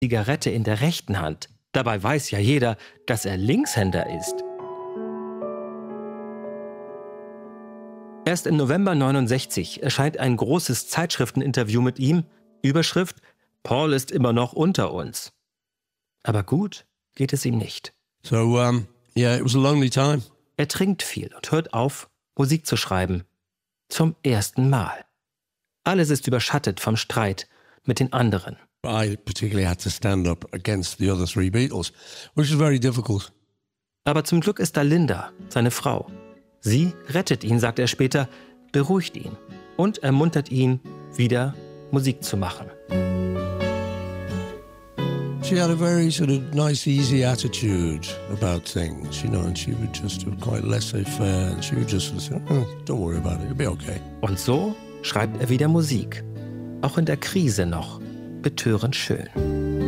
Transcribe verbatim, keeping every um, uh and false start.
Zigarette in der rechten Hand. Dabei weiß ja jeder, dass er Linkshänder ist. Erst im November neunundsechzig erscheint ein großes Zeitschrifteninterview mit ihm. Überschrift: Paul ist immer noch unter uns. Aber gut geht es ihm nicht. So, um, yeah, it was a lonely time. Er trinkt viel und hört auf, Musik zu schreiben. Zum ersten Mal. Alles ist überschattet vom Streit mit den anderen. I particularly had to stand up against the other three Beatles, which was very difficult. Aber zum Glück ist da Linda, seine Frau. Sie rettet ihn, sagt er später, beruhigt ihn und ermuntert ihn, wieder Musik zu machen. She had a very sort of nice, easy attitude about things, you know, and she would just have quite laissez-faire, and she would just say, oh, don't worry about it, it'll be okay. Und so schreibt er wieder Musik. Auch in der Krise noch betörend schön.